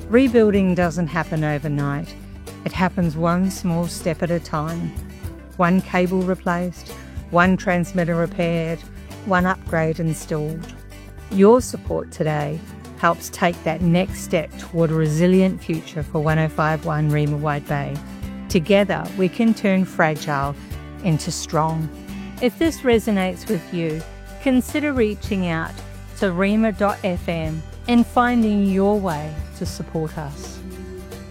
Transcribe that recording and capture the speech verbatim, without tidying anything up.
Rebuilding doesn't happen overnight. It happens one small step at a time. One cable replaced, one transmitter repaired, one upgrade installed. Your support today helps take that next step toward a resilient future for one oh five point one Rima Wide Bay. Together, we can turn fragile into strong. If this resonates with you, consider reaching out to rima dot f m and finding your way to support us.